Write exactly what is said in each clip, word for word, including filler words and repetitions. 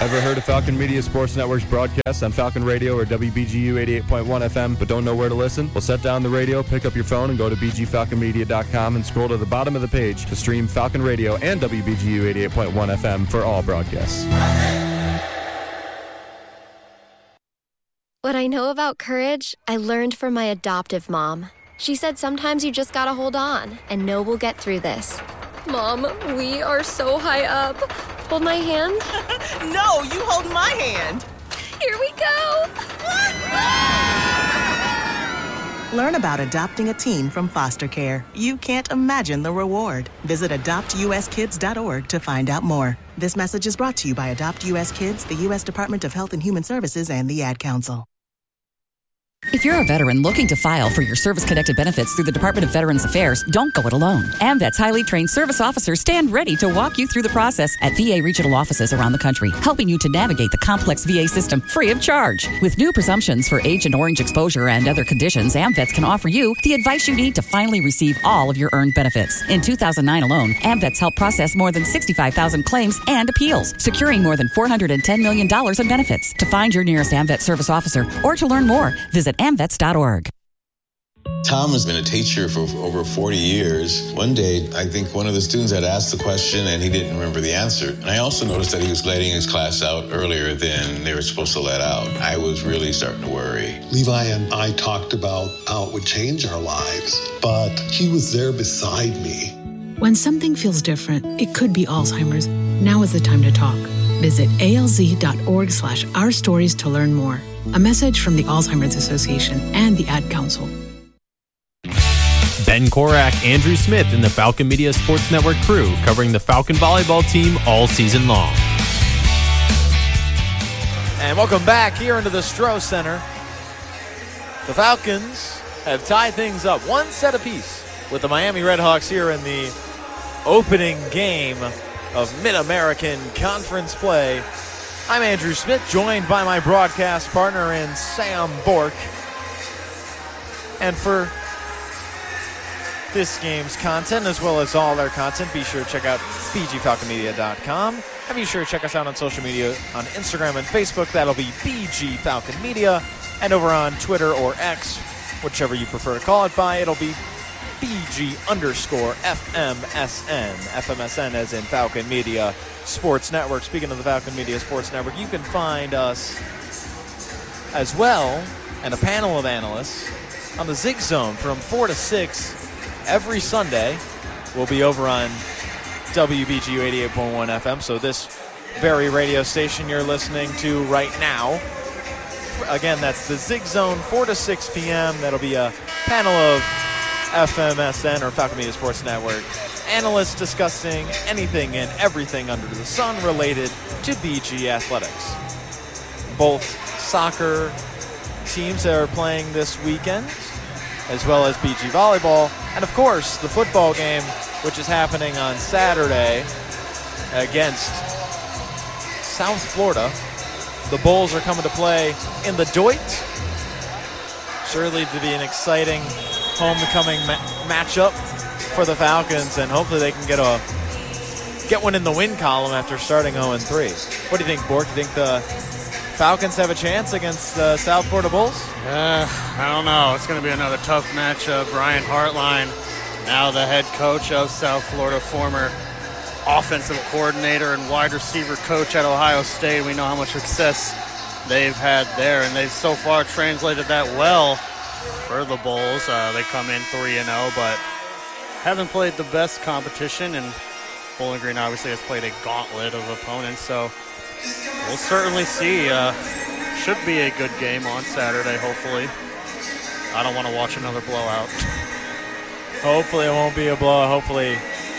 Ever heard of Falcon Media Sports Network's broadcasts on Falcon Radio or W B G U eighty-eight point one F M but don't know where to listen? Well, set down the radio, pick up your phone, and go to b g falcon media dot com and scroll to the bottom of the page to stream Falcon Radio and W B G U eighty-eight point one F M for all broadcasts. What I know about courage, I learned from my adoptive mom. She said sometimes you just gotta hold on and know we'll get through this. Mom, we are so high up. Hold my hand. No, you hold my hand. Here we go. Learn about adopting a teen from foster care. You can't imagine the reward. Visit adopt u s kids dot org to find out more. This message is brought to you by Adopt U S Kids, the U S Department of Health and Human Services, and the Ad Council. If you're a veteran looking to file for your service-connected benefits through the Department of Veterans Affairs, don't go it alone. AMVET's highly trained service officers stand ready to walk you through the process at V A regional offices around the country, helping you to navigate the complex V A system free of charge. With new presumptions for Agent Orange exposure and other conditions, AMVETS can offer you the advice you need to finally receive all of your earned benefits. In two thousand nine alone, AMVETS helped process more than sixty-five thousand claims and appeals, securing more than four hundred ten million dollars in benefits. To find your nearest AMVET service officer or to learn more, visit amvets dot org. Tom has been a teacher for over forty years. One day, I think one of the students had asked the question and he didn't remember the answer. And I also noticed that he was letting his class out earlier than they were supposed to let out. I was really starting to worry. Levi and I talked about how it would change our lives, but he was there beside me. When something feels different, it could be Alzheimer's. Now is the time to talk. Visit A L Z dot org slash our stories to learn more. A message from the Alzheimer's Association and the Ad Council. Ben Korak, Andrew Smith, and the Falcon Media Sports Network crew covering the Falcon volleyball team all season long. And welcome back here into the Stroh Center. The Falcons have tied things up one set apiece with the Miami Redhawks here in the opening game of Mid-American Conference play. I'm Andrew Smith, joined by my broadcast partner in Sam Bork. And for this game's content, as well as all our content, be sure to check out b g falcon media dot com. And be sure to check us out on social media on Instagram and Facebook. That'll be B G Falcon Media. And over on Twitter or X, whichever you prefer to call it by, it'll be B G underscore F M S N. F M S N as in Falcon Media Sports Network. Speaking of the Falcon Media Sports Network, you can find us as well and a panel of analysts on the Zig Zone from four to six every Sunday. We'll be over on W B G U eighty-eight point one F M, so this very radio station you're listening to right now. Again, that's the Zig Zone, four to six p.m. That'll be a panel of F M S N or Falcon Media Sports Network analysts discussing anything and everything under the sun related to B G Athletics. Both soccer teams that are playing this weekend, as well as B G volleyball, and of course the football game, which is happening on Saturday against South Florida. The Bulls are coming to play in the Doit. Surely to be an exciting homecoming ma- matchup for the Falcons, and hopefully they can get a get one in the win column after starting oh and three. What do you think, Bork? Do you think the Falcons have a chance against the South Florida Bulls? Uh, I don't know. It's going to be another tough matchup. Brian Hartline, now the head coach of South Florida, former offensive coordinator and wide receiver coach at Ohio State. We know how much success they've had there, and they've so far translated that well for the Bulls. Uh, they come in three and oh, but haven't played the best competition, and Bowling Green obviously has played a gauntlet of opponents, so we'll certainly see. Uh, should be a good game on Saturday, hopefully. I don't want to watch another blowout. Hopefully it won't be a blowout. Hopefully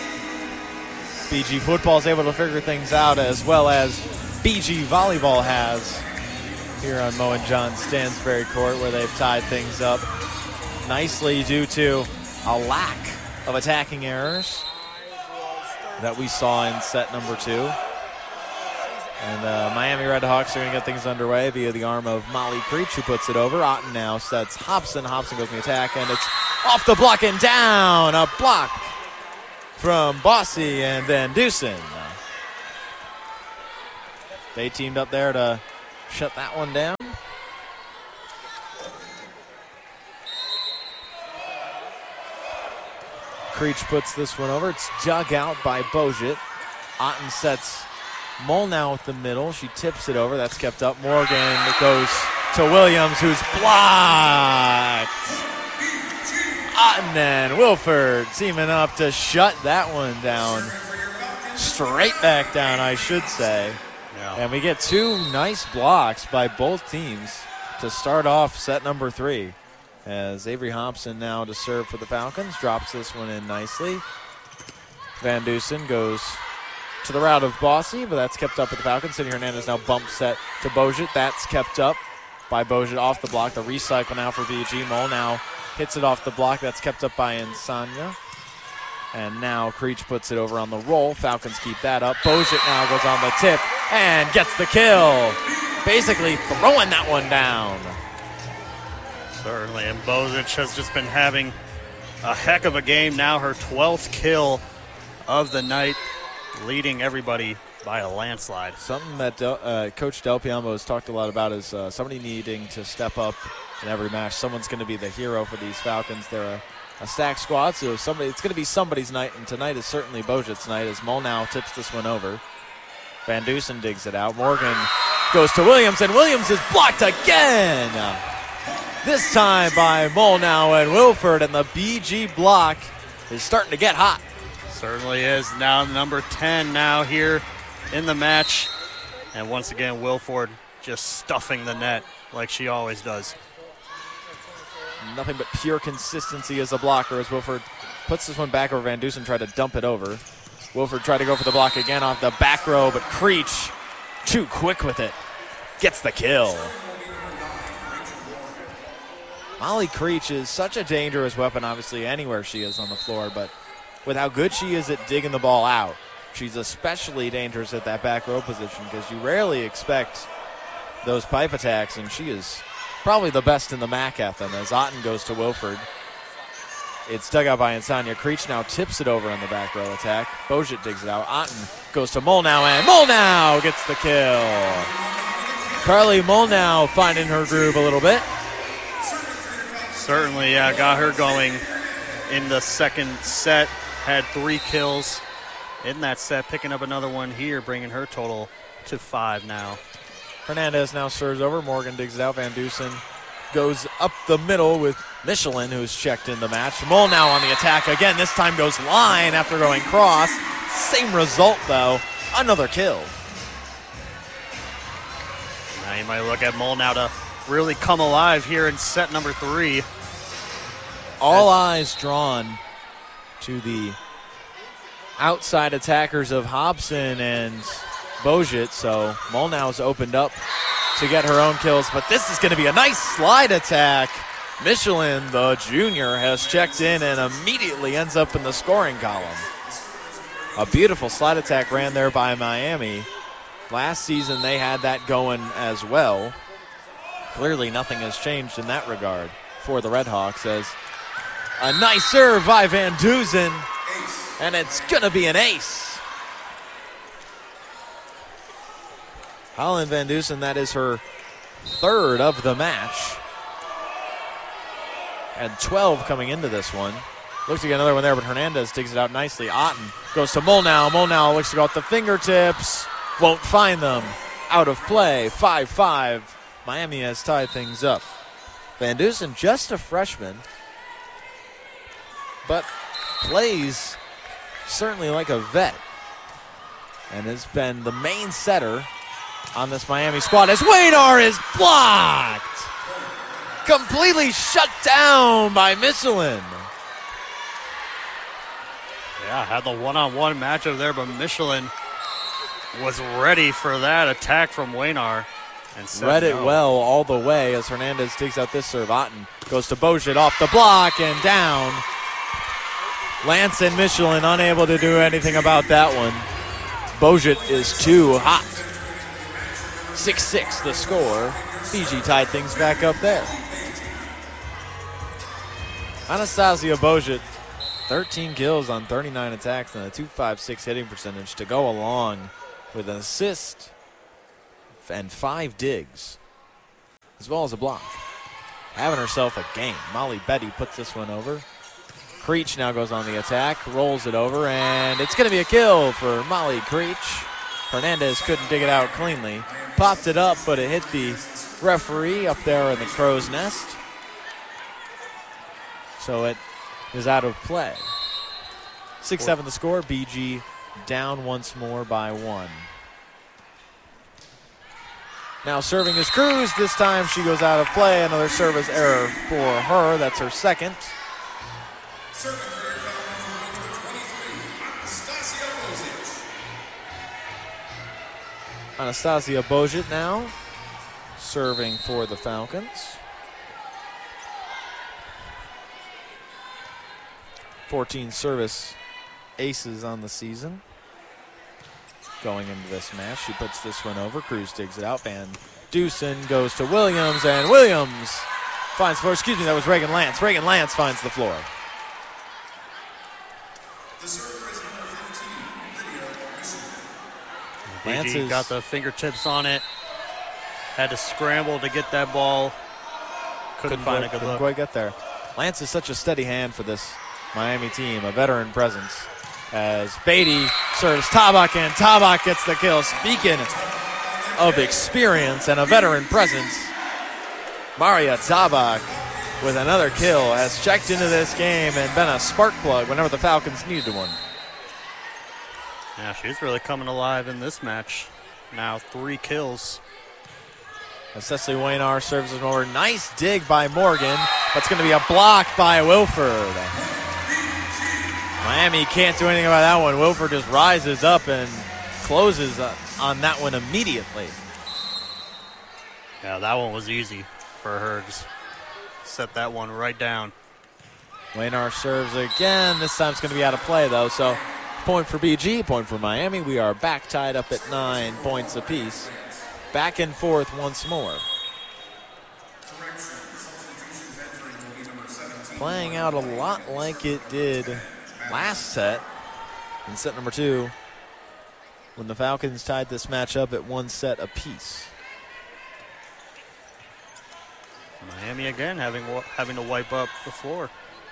B G football is able to figure things out, as well as B G volleyball has here on Mo and John Stansbury Court, where they've tied things up nicely due to a lack of attacking errors that we saw in set number two. And uh, Miami Redhawks are going to get things underway via the arm of Molly Creech, who puts it over. Otten now sets Hobson. Hobson goes in the attack, and it's off the block and down. A block from Bossy and then Dewson. They teamed up there to shut that one down. Creech puts this one over. It's dug out by Bogut. Otten sets Molnau with the middle. She tips it over. That's kept up. Morgan, it goes to Williams, who's blocked. Otten and Wilford teaming up to shut that one down. Straight back down, I should say. Yeah. And we get two nice blocks by both teams to start off set number three. As Avery Hobson now to serve for the Falcons, drops this one in nicely. Van Dusen goes to the route of Bossy, but that's kept up with the Falcons. Cindy Hernandez now bump set to Bogut. That's kept up by Bogut off the block. The recycle now for B G. Mole now hits it off the block. That's kept up by Insania. And now Creech puts it over on the roll. Falcons keep that up. Bogut now goes on the tip and gets the kill. Basically throwing that one down. Certainly, and Bozic has just been having a heck of a game. Now her twelfth kill of the night, leading everybody by a landslide. Something that Del, uh, Coach Del Piombo has talked a lot about is uh, somebody needing to step up in every match. Someone's going to be the hero for these Falcons. They're a, a stacked squad, so somebody it's going to be somebody's night, and tonight is certainly Bogut's night as Molnau tips this one over. Van Dusen digs it out. Morgan goes to Williams, and Williams is blocked again. This time by Molnau and Wilford, and the B G block is starting to get hot. Certainly is. Now number ten now here in the match. And once again, Wilford just stuffing the net like she always does. Nothing but pure consistency as a blocker as Wilford puts this one back over. Van Dusen tried to dump it over. Wilford tried to go for the block again off the back row, but Creech too quick with it. Gets the kill. Molly Creech is such a dangerous weapon, obviously, anywhere she is on the floor, but with how good she is at digging the ball out, she's especially dangerous at that back row position because you rarely expect those pipe attacks, and she is probably the best in the M A C at them as Otten goes to Wilford. It's dug out by Insania. Creech now tips it over on the back row attack. Bogut digs it out. Otten goes to Molnau, and Molnau gets the kill. Carly Molnau finding her groove a little bit. Certainly, yeah, got her going in the second set. Had three kills in that set, picking up another one here, bringing her total to five now. Hernandez now serves over. Morgan digs it out. Van Dusen goes up the middle with Michelin, who's checked in the match. Molnau on the attack again. This time goes line after going cross. Same result, though. Another kill. Now you might look at Molnau to really come alive here in set number three. All eyes drawn to the outside attackers of Hobson and Bogut, so Molnau's opened up to get her own kills, but this is going to be a nice slide attack. Michelin, the junior, has checked in and immediately ends up in the scoring column. A beautiful slide attack ran there by Miami. Last season they had that going as well. Clearly nothing has changed in that regard for the Redhawks as a nice serve by Van Dusen, and it's going to be an ace. Holland Van Dusen, that is her third of the match. Had twelve coming into this one. Looks to get another one there, but Hernandez digs it out nicely. Otten goes to Molnau. Molnau looks to go at the fingertips. Won't find them. Out of play. five five. Miami has tied things up. Van Dusen, just a freshman, but plays certainly like a vet and has been the main setter on this Miami squad as Waynor is blocked. Completely shut down by Michelin. Yeah, had the one-on-one matchup there, but Michelin was ready for that attack from Waynor. And read it no. well all the way as Hernandez digs out this serve. Otten goes to Bogut off the block and down. Lance and Michelin unable to do anything about that one. Bogut is too hot. six six the score. B G tied things back up there. Anastasia Bogut, thirteen kills on thirty-nine attacks and a two fifty-six hitting percentage to go along with an assist and five digs, as well as a block. Having herself a game. Molly Betty puts this one over. Creech now goes on the attack, rolls it over, and it's going to be a kill for Molly Creech. Hernandez couldn't dig it out cleanly. Popped it up, but it hit the referee up there in the crow's nest. So it is out of play. six seven the score. B G down once more by one. Now serving is Cruz. This time she goes out of play. Another service error for her. That's her second. Anastasia Bozic now serving for the Falcons. fourteen service aces on the season. Going into this match, she puts this one over. Cruz digs it out. Van Dusen goes to Williams, and Williams finds the floor. Excuse me, that was Reagan Lance. Reagan Lance finds the floor. B G got the fingertips on it. Had to scramble to get that ball. Couldn't, couldn't find a good couldn't look. quite get there. Lance is such a steady hand for this Miami team, a veteran presence. As Beatty serves Tabak, and Tabak gets the kill. Speaking of experience and a veteran presence, Maria Tabak with another kill has checked into this game and been a spark plug whenever the Falcons needed one. Yeah, she's really coming alive in this match. Now three kills. As Cecily Waynar serves it over. Nice dig by Morgan, but it's going to be a block by Wilford. Miami can't do anything about that one. Wilford just rises up and closes on that one immediately. Yeah, that one was easy for her. Just set that one right down. Waynar serves again. This time it's going to be out of play, though. So point for B G, point for Miami. We are back tied up at nine points apiece. Back and forth once more. Playing out a lot like it did last set, in set number two, when the Falcons tied this match up at one set apiece. Miami again having having to wipe up the floor.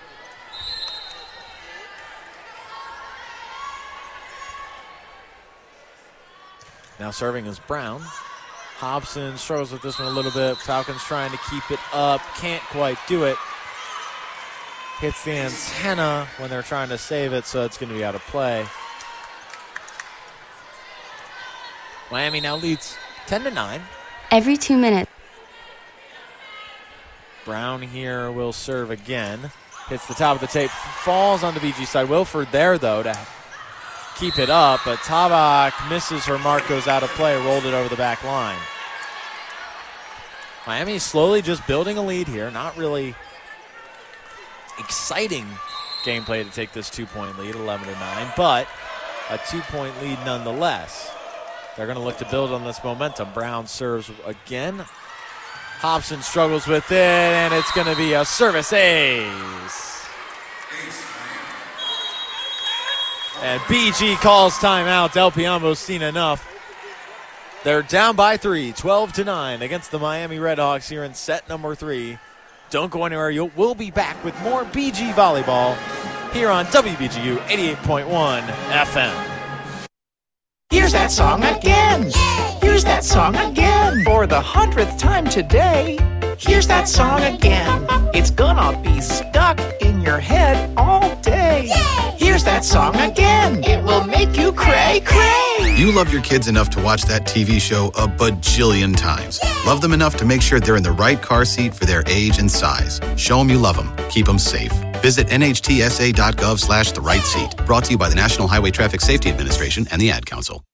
Now serving is Brown. Hobson struggles with this one a little bit. Falcons trying to keep it up, can't quite do it. Hits the antenna when they're trying to save it, so it's going to be out of play. Miami now leads ten to nine. Every two minutes. Brown here will serve again. Hits the top of the tape, falls on the B G side. Wilford there, though, to keep it up, but Tabak misses her mark, goes out of play, rolled it over the back line. Miami slowly just building a lead here, not really exciting gameplay to take this two-point lead, eleven to nine, but a two-point lead nonetheless. They're going to look to build on this momentum. Brown serves again. Hobson struggles with it, and it's going to be a service ace. And B G calls timeout. Del Piambo's seen enough. They're down by three, twelve to nine against the Miami Redhawks here in set number three. Don't go anywhere. You'll, we'll be back with more B G volleyball here on W B G U eighty-eight point one F M. Here's that song again. Here's that song again. For the hundredth time today. Here's that song again. It's gonna be stuck in your head all day. Here's that song again. It will make you cray, cray. You love your kids enough to watch that T V show a bajillion times. Love them enough to make sure they're in the right car seat for their age and size. Show them you love them. Keep them safe. Visit N H T S A dot gov slash the right seat. Brought to you by the National Highway Traffic Safety Administration and the Ad Council.